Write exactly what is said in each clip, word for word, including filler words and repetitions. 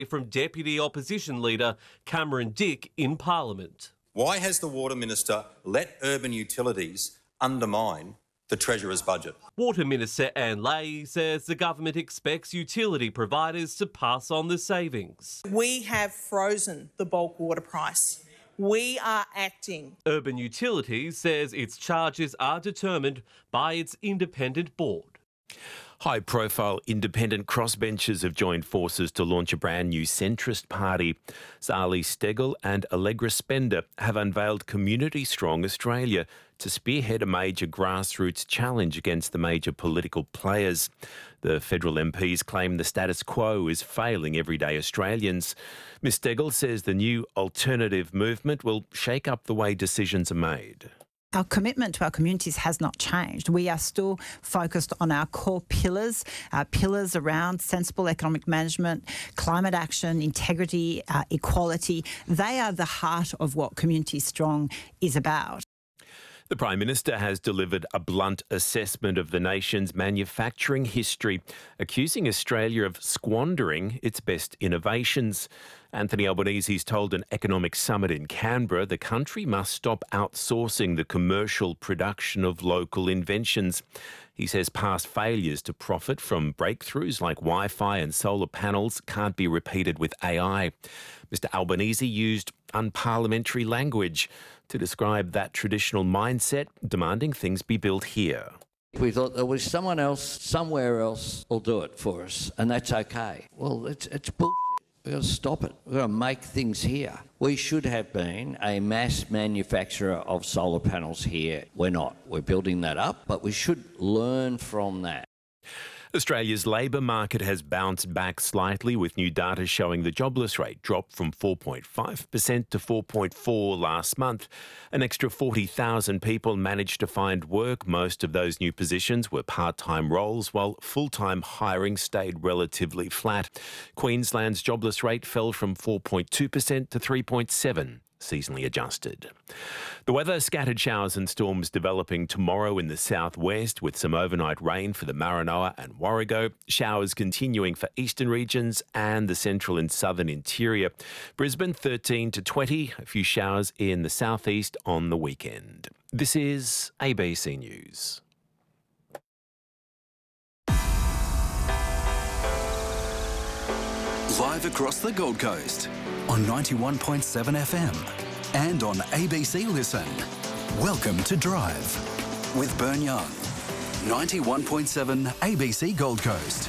from Deputy Opposition Leader Cameron Dick in Parliament. Why has the Water Minister let urban utilities undermine the Treasurer's budget? Water Minister Anne Leahy says the government expects utility providers to pass on the savings. We have frozen the bulk water price. We are acting. Urban Utilities says its charges are determined by its independent board. High-profile independent crossbenchers have joined forces to launch a brand new centrist party. Zali Steggall and Allegra Spender have unveiled Community Strong Australia to spearhead a major grassroots challenge against the major political players. The federal M Ps claim the status quo is failing everyday Australians. Miz Steggall says the new alternative movement will shake up the way decisions are made. Our commitment to our communities has not changed. We are still focused on our core pillars, our pillars around sensible economic management, climate action, integrity, uh, equality. They are the heart of what Community Strong is about. The Prime Minister has delivered a blunt assessment of the nation's manufacturing history, accusing Australia of squandering its best innovations. Anthony Albanese's told an economic summit in Canberra the country must stop outsourcing the commercial production of local inventions. He says past failures to profit from breakthroughs like Wi-Fi and solar panels can't be repeated with A I. Mister Albanese used unparliamentary language to describe that traditional mindset, demanding things be built here. We thought there was someone else, somewhere else, will do it for us, and that's okay. Well, it's, it's bullshit. We've got to stop it. We've got to make things here. We should have been a mass manufacturer of solar panels here. We're not. We're building that up, but we should learn from that. Australia's labour market has bounced back slightly, with new data showing the jobless rate dropped from four point five percent to four point four percent last month. An extra forty thousand people managed to find work. Most of those new positions were part-time roles, while full-time hiring stayed relatively flat. Queensland's jobless rate fell from four point two percent to three point seven percent. Seasonally adjusted. The weather, scattered showers and storms developing tomorrow in the southwest, with some overnight rain for the Maranoa and Warrego. Showers continuing for eastern regions and the central and southern interior. Brisbane thirteen to twenty, a few showers in the southeast on the weekend. This is A B C News. Live across the Gold Coast on ninety-one point seven F M and on A B C Listen. Welcome to Drive with Bern Young. ninety-one point seven A B C Gold Coast.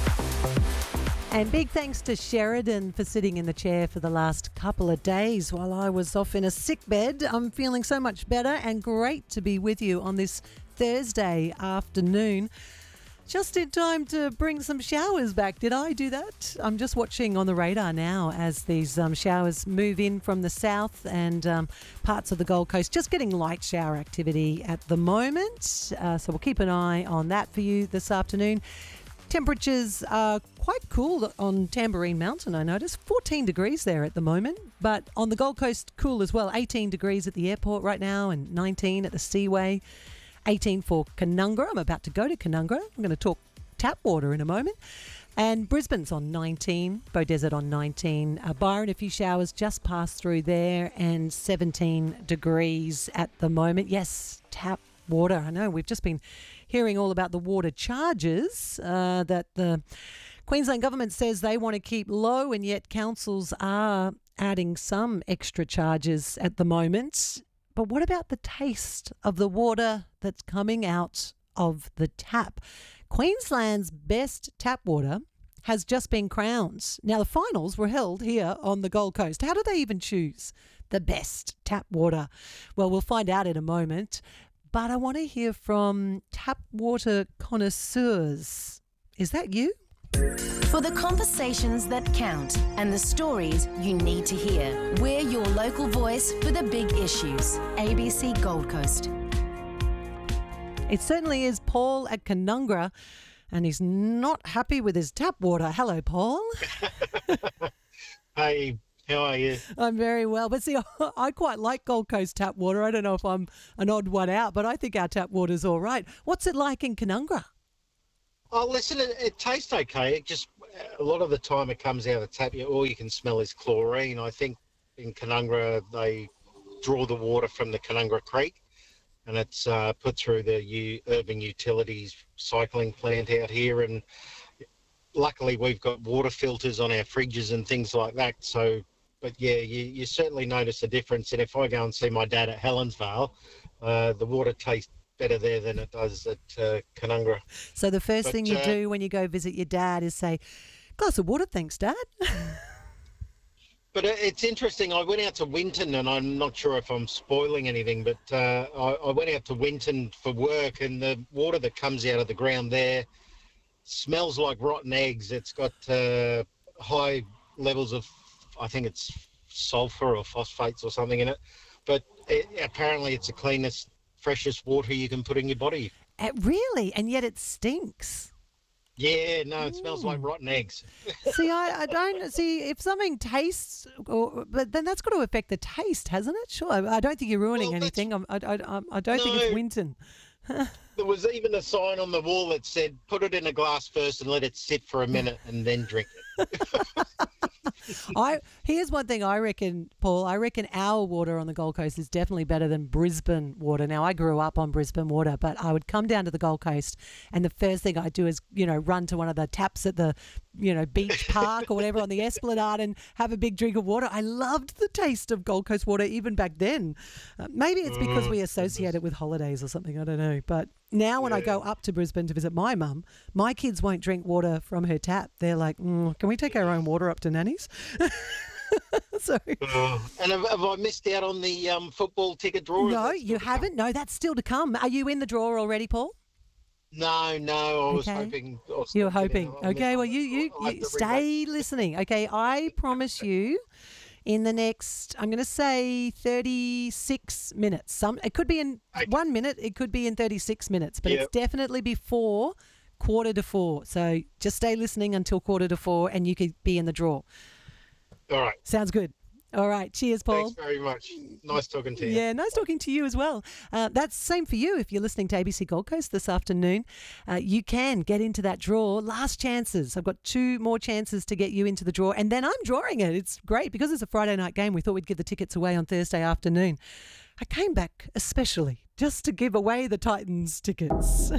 And big thanks to Sheridan for sitting in the chair for the last couple of days while I was off in a sick bed. I'm feeling so much better and great to be with you on this Thursday afternoon. Just in time to bring some showers back. Did I do that? I'm just watching on the radar now as these um, showers move in from the south and um, parts of the Gold Coast. Just getting light shower activity at the moment. Uh, so we'll keep an eye on that for you this afternoon. Temperatures are quite cool on Tamborine Mountain, I noticed. fourteen degrees there at the moment. But on the Gold Coast, cool as well. eighteen degrees at the airport right now and nineteen at the Seaway. eighteen for Canungra. I'm about to go to Canungra. I'm going to talk tap water in a moment. And Brisbane's on nineteen, Beaudesert on nineteen. Uh, Byron, a few showers just passed through there, and seventeen degrees at the moment. Yes, tap water. I know we've just been hearing all about the water charges uh, that the Queensland government says they want to keep low, and yet councils are adding some extra charges at the moment. But what about the taste of the water that's coming out of the tap? Queensland's best tap water has just been crowned. Now, the finals were held here on the Gold Coast. How do they even choose the best tap water? Well, we'll find out in a moment. But I want to hear from tap water connoisseurs. Is that you? For the conversations that count and the stories you need to hear, we're your local voice for the big issues. A B C Gold Coast. It certainly is Paul at Canungra, and he's not happy with his tap water. Hello, Paul. Hey, how are you? I'm very well. But see, I quite like Gold Coast tap water. I don't know if I'm an odd one out, but I think our tap water's all right. What's it like in Canungra? Oh, listen, it, it tastes okay. It just a lot of the time it comes out of the tap, you, all you can smell is chlorine. I think in Canungra they draw the water from the Canungra Creek, and it's uh, put through the U, urban utilities cycling plant out here. And luckily we've got water filters on our fridges and things like that. So, but yeah, you, you certainly notice a difference. And if I go and see my dad at Helensvale, uh, the water tastes better there than it does at uh, Canungra. So the first But, thing you uh, do when you go visit your dad is say, glass of water, thanks, Dad. But it- it's interesting. I went out to Winton, and I'm not sure if I'm spoiling anything, but uh, I, I went out to Winton for work, and the water that comes out of the ground there smells like rotten eggs. It's got uh, high levels of, I think it's sulfur or phosphates or something in it. But it, apparently it's the cleanest, freshest water you can put in your body. Uh, really? And yet it stinks. Yeah, no, it smells like rotten eggs. See, I, I don't see if something tastes, or, but then that's got to affect the taste, hasn't it? Sure. I, I don't think you're ruining Well, that's- anything. I'm, I, I, I don't think it's No. Winton. There was even a sign on the wall that said, put it in a glass first and let it sit for a minute and then drink it. I here's one thing I reckon, Paul. I reckon our water on the Gold Coast is definitely better than Brisbane water. Now, I grew up on Brisbane water, but I would come down to the Gold Coast, and the first thing I'd do is, you know, run to one of the taps at the, you know, beach park or whatever on the Esplanade and have a big drink of water. I loved the taste of Gold Coast water even back then. Uh, maybe it's because we associate it with holidays or something. I don't know, but. Now when I go up to Brisbane to visit my mum, my kids won't drink water from her tap. They're like, mm, can we take our own water up to Nanny's? so, Uh, and have, have I missed out on the um, football ticket draw? Is no, that you still to come? haven't. No, that's still to come. Are you in the drawer already, Paul? No, no, I was Okay. hoping. I was You were thinking, hoping. I'll Okay, miss- well, you, you, I'll have you to stay listening. Okay, I promise you in the next, I'm going to say thirty-six minutes. Some It could be in one minute. It could be in thirty-six minutes, but Yep. it's definitely before quarter to four. So just stay listening until quarter to four and you could be in the draw. All right. Sounds good. All right. Cheers, Paul. Thanks very much. Nice talking to you. Yeah, nice talking to you as well. Uh, that's same for you if you're listening to A B C Gold Coast this afternoon. Uh, you can get into that draw. Last chances. I've got two more chances to get you into the draw, and then I'm drawing it. It's great because it's a Friday night game. We thought we'd give the tickets away on Thursday afternoon. I came back especially just to give away the Titans tickets.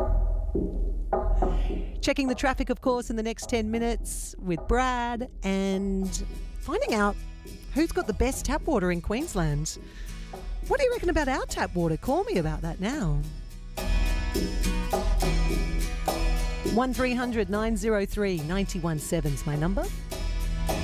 Checking the traffic, of course, in the next ten minutes with Brad and finding out who's got the best tap water in Queensland. What do you reckon about our tap water? Call me about that now. one three hundred nine oh three nine one seven is my number.